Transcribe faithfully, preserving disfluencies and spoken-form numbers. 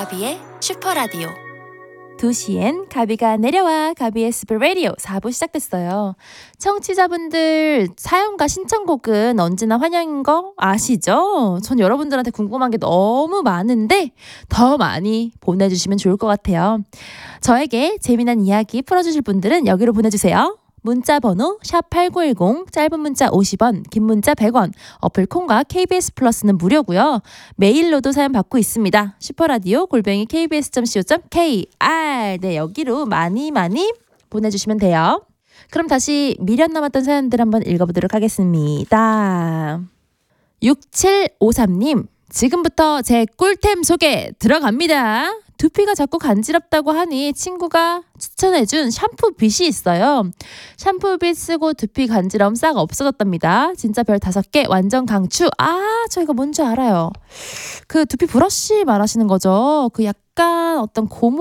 가비의 슈퍼라디오. 두 시엔 가비가 내려와 가비의 슈퍼라디오 사 부 시작됐어요. 청취자분들 사연과 신청곡은 언제나 환영인 거 아시죠? 전 여러분들한테 궁금한 게 너무 많은데 더 많이 보내주시면 좋을 것 같아요. 저에게 재미난 이야기 풀어주실 분들은 여기로 보내주세요. 문자 번호 샵팔구일공, 짧은 문자 오십 원, 긴 문자 백 원, 어플 콩과 케이비에스 플러스는 무료고요. 메일로도 사연 받고 있습니다. 슈퍼라디오 골뱅이 케이비에스 점 씨오 점 케이알, 네, 여기로 많이 많이 보내주시면 돼요. 그럼 다시 미련 남았던 사연들 한번 읽어보도록 하겠습니다. 육칠오삼 님, 지금부터 제 꿀템 소개 들어갑니다. 두피가 자꾸 간지럽다고 하니 친구가 추천해준 샴푸빗이 있어요. 샴푸빗 쓰고 두피 간지러움 싹 없어졌답니다. 진짜 별 다섯 개 완전 강추. 아, 저 이거 뭔지 알아요. 그 두피 브러쉬 말하시는 거죠? 그 약간 어떤 고무